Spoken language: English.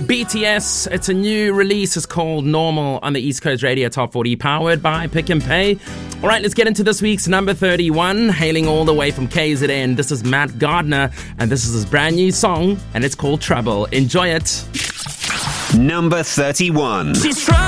BTS, it's a new release. It's called Normal on the East Coast Radio Top 40, powered by Pick n Pay. All right, let's get into this week's number 31. Hailing all the way from KZN, this is Matt Gardner, and this is his brand new song, and it's called Trouble. Enjoy it. Number 31. She's